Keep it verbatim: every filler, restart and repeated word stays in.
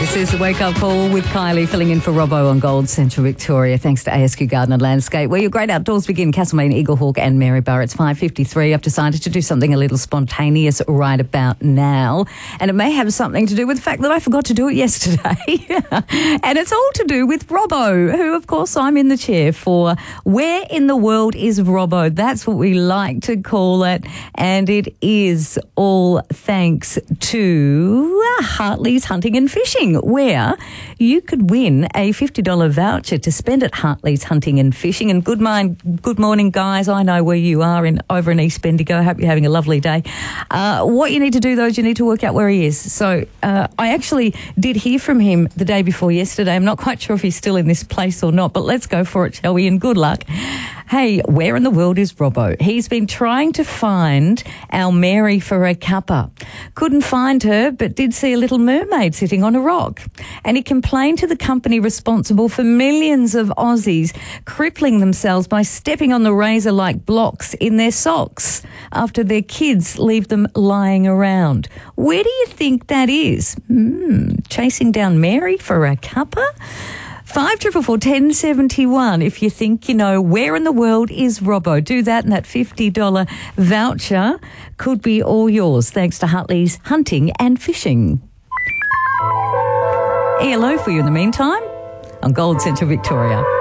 This is the Wake Up Call with Kylie, filling in for Robbo on Gold Central Victoria. Thanks to A S Q Garden and Landscape, where your great outdoors begin. Castlemaine, Eaglehawk and Maryborough. It's five fifty-three. I've decided to do something a little spontaneous right about now. And it may have something to do with the fact that I forgot to do it yesterday. And it's all to do with Robbo, who, of course, I'm in the chair for. Where in the world is Robbo? That's what we like to call it. And it is all thanks to Hartley's Hunting and Fishing, where you could win a fifty dollars voucher to spend at Hartley's Hunting and Fishing. And good, mind, good morning, guys. I know where you are in over in East Bendigo. I hope you're having a lovely day. Uh, what you need to do, though, is you need to work out where he is. So uh, I actually did hear from him the day before yesterday. I'm not quite sure if he's still in this place or not, but let's go for it, shall we? And good luck. Hey, where in the world is Robbo? He's been trying to find our Mary for a cuppa. Couldn't find her, but did see a little mermaid sitting on a rock. And he complained to the company responsible for millions of Aussies crippling themselves by stepping on the razor-like blocks in their socks after their kids leave them lying around. Where do you think that is? Hmm, chasing down Mary for a cuppa? Five triple four ten seventy one. If you think you know where in the world is Robbo, do that, and that fifty dollars voucher could be all yours. Thanks to Hartley's Hunting and Fishing. E L O for you in the meantime on Gold Central Victoria.